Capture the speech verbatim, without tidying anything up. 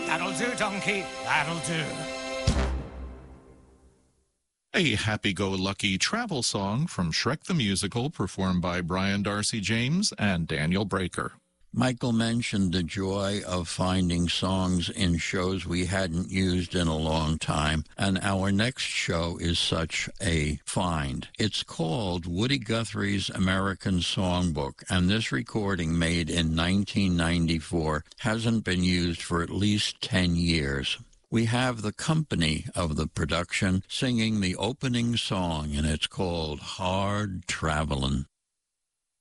That'll do, donkey. That'll do. A happy-go-lucky travel song from Shrek the Musical, performed by Brian Darcy James and Daniel Breaker. Michael mentioned the joy of finding songs in shows we hadn't used in a long time, and our next show is such a find. It's called Woody Guthrie's American Songbook, and this recording, made in nineteen ninety-four, hasn't been used for at least ten years. We have the company of the production singing the opening song, and it's called Hard Travelin'.